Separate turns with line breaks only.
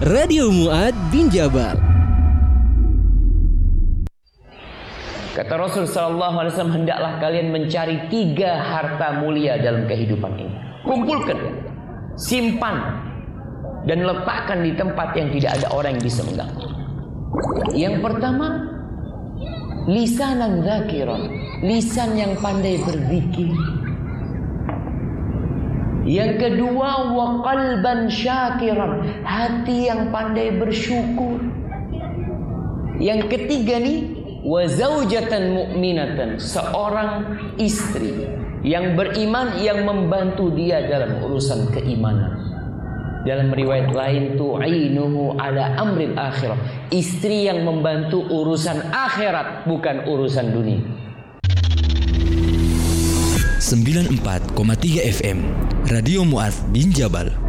Radio Mu'ad bin Jabal.
Kata Rasul sallallahu alaihi wasallam, hendaklah kalian mencari 3 harta mulia dalam kehidupan ini. Kumpulkan, simpan, dan letakkan di tempat yang tidak ada orang yang bisa mengganggu. Yang pertama, lisanan dzakiran, lisan yang pandai berzikir. Yang kedua, wa qalban syakiran, hati yang pandai bersyukur. Yang ketiga nih, wa zaujatan mu'minatan, seorang istri yang beriman yang membantu dia dalam urusan keimanan. Dalam riwayat lain, tu'inuhu ala amril akhirah, istri yang membantu urusan akhirat, bukan urusan dunia.
94,3 FM Radio Mu'ad bin Jabal.